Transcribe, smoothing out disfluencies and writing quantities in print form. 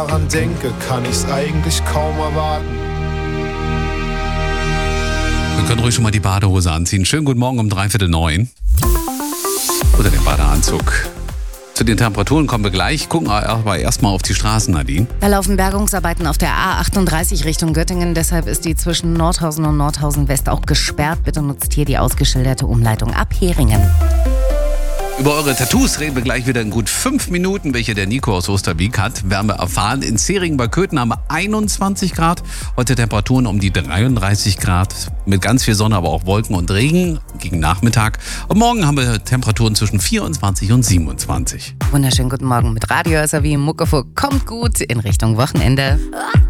daran denke, kann ich's eigentlich kaum erwarten. Wir können ruhig schon mal die Badehose anziehen. Schönen guten Morgen um 8:45. Oder den Badeanzug. Zu den Temperaturen kommen wir gleich. Gucken aber erstmal auf die Straßen, Nadine. Da laufen Bergungsarbeiten auf der A38 Richtung Göttingen. Deshalb ist die zwischen Nordhausen und Nordhausen West auch gesperrt. Bitte nutzt hier die ausgeschilderte Umleitung ab Heringen. Über eure Tattoos reden wir gleich wieder in gut 5 Minuten, welche der Nico aus Osterwieck hat. Werden wir erfahren. In Zeringen bei Köthen haben wir 21 Grad. Heute Temperaturen um die 33 Grad. Mit ganz viel Sonne, aber auch Wolken und Regen gegen Nachmittag. Und morgen haben wir Temperaturen zwischen 24 und 27. Wunderschönen guten Morgen mit Radio SRW Muckefuck. Kommt gut in Richtung Wochenende.